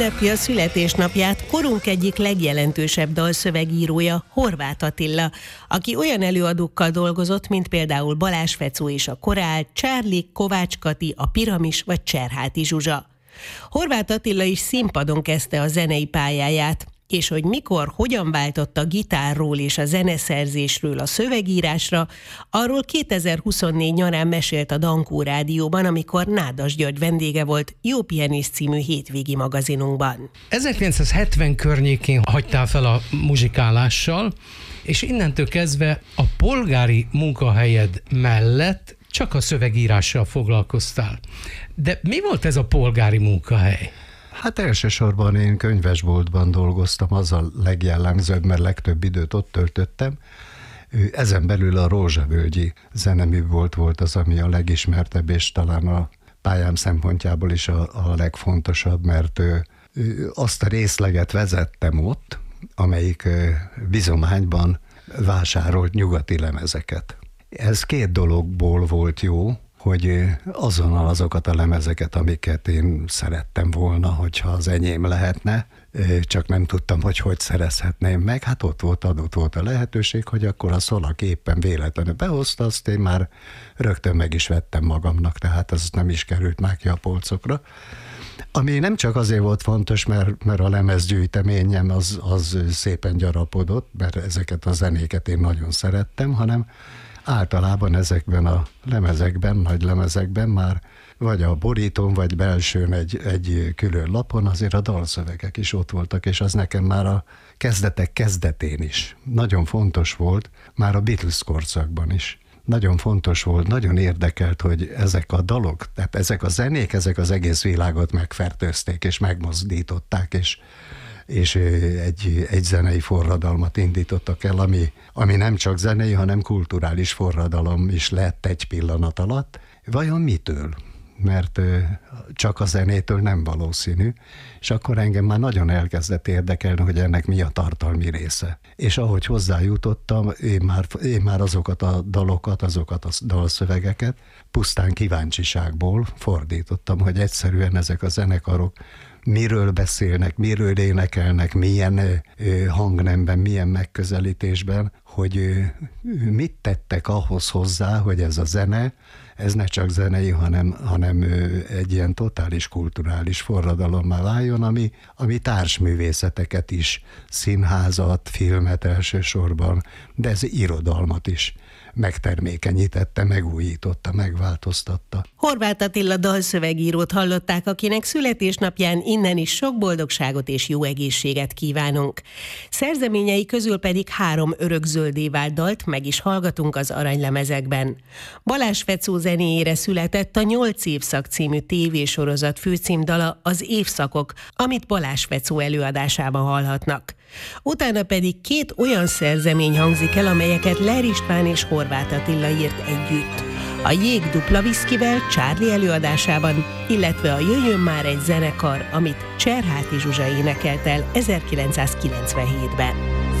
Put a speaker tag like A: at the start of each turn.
A: Ünnepi a születésnapját korunk egyik legjelentősebb dalszövegírója, Horváth Attila, aki olyan előadókkal dolgozott, mint például Balázs Fecó és a Korál, Charlie, Kovács Kati, a Piramis vagy Cserháti Zsuzsa. Horváth Attila is színpadon kezdte a zenei pályáját, és hogy mikor, hogyan váltott a gitárról és a zeneszerzésről a szövegírásra, arról 2024 nyarán mesélt a Dankó Rádióban, amikor Nádas György vendége volt Jó Pianist című hétvégi magazinunkban.
B: 1970 környékén hagytál fel a muzsikálással, és innentől kezdve a polgári munkahelyed mellett csak a szövegírással foglalkoztál. De mi volt ez a polgári munkahely?
C: Hát elsősorban én könyvesboltban dolgoztam, az a legjellemzőbb, mert legtöbb időt ott töltöttem. Ezen belül a Rózsavölgyi zeneműbolt volt az, ami a legismertebb, és talán a pályám szempontjából is a legfontosabb, mert azt a részleget vezettem ott, amelyik bizományban vásárolt nyugati lemezeket. Ez két dologból volt jó, hogy azonnal azokat a lemezeket, amiket én szerettem volna, hogyha az enyém lehetne, csak nem tudtam, hogy szerezhetném meg. Hát adott volt a lehetőség, hogy akkor a Szolak éppen véletlenül behozta, azt én már rögtön meg is vettem magamnak, tehát ez nem is került már ki a polcokra. Ami nem csak azért volt fontos, mert a lemezgyűjteményem az szépen gyarapodott, mert ezeket a zenéket én nagyon szerettem, hanem általában ezekben a lemezekben, nagy lemezekben már vagy a borítón, vagy belsőn egy külön lapon azért a dalszövegek is ott voltak, és az nekem már a kezdetek kezdetén is nagyon fontos volt, már a Beatles korszakban is. Nagyon fontos volt, nagyon érdekelt, hogy ezek a dalok, tehát ezek a zenék, ezek az egész világot megfertőzték, és megmozdították, és egy zenei forradalmat indítottak el, ami nem csak zenei, hanem kulturális forradalom is lett egy pillanat alatt. Vajon mitől? Mert csak a zenétől nem valószínű, és akkor engem már nagyon elkezdett érdekelni, hogy ennek mi a tartalmi része. És ahogy hozzájutottam, én már azokat a dalokat, azokat a dalszövegeket pusztán kíváncsiságból fordítottam, hogy egyszerűen ezek a zenekarok miről beszélnek, miről énekelnek, milyen hangnemben, milyen megközelítésben, hogy mit tettek ahhoz hozzá, hogy ez a zene, ez ne csak zenei, hanem egy ilyen totális kulturális forradalommá váljon, ami társművészeteket is, színházat, filmet elsősorban, de ez irodalmat is megtermékenyítette, megújította, megváltoztatta.
A: Horváth Attila dalszövegírót hallották, akinek születésnapján innen is sok boldogságot és jó egészséget kívánunk. Szerzeményei közül pedig 3 örökzöldé vált dalt meg is hallgatunk az aranylemezekben. Balázs Fecó zenéjére született a 8 évszak című tévésorozat főcímdala, az Évszakok, amit Balázs Fecó előadásában hallhatnak. Utána pedig 2 olyan szerzemény hangzik el, amelyeket Ler István és Horváth Attila írt együtt. A Jég dupla viszkivel Charlie előadásában, illetve a Jöjjön már egy zenekar, amit Cserháti Zsuzsa énekelt el 1997-ben.